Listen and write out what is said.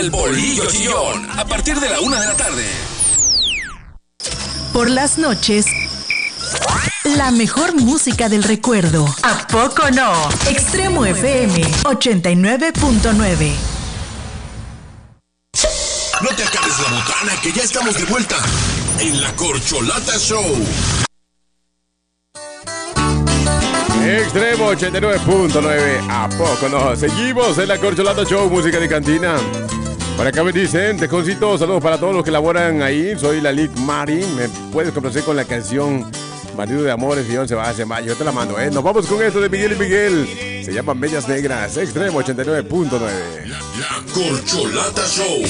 El Bolillo Chillón, a partir de la 1 de la tarde. Por las noches, la mejor música del recuerdo. ¿A poco no? Extremo FM 89.9. No te acabes la botana, que ya estamos de vuelta en la Corcholata Show. Extremo 89.9. ¿A poco no? Seguimos en la Corcholata Show, música de cantina. Por acá me dicen, Tejoncito, saludos para todos los que laboran ahí. Soy la Lick Mari. Me puedes complacer con la canción Marido de Amores, Guión se va a mayo. Yo te la mando, ¿eh? Nos vamos con esto de Miguel y Miguel. Se llama Medias Negras. Extremo 89.9. La Corcholata Show.